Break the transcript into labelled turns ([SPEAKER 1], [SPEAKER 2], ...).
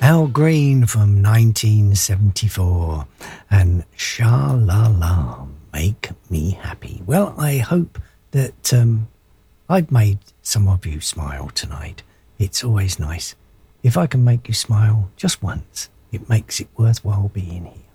[SPEAKER 1] Al Green from 1974 and Sha La La, Make Me Happy. Well, I hope that I've made some of you smile tonight. It's always nice. If I can make you smile just once, it makes it worthwhile being here.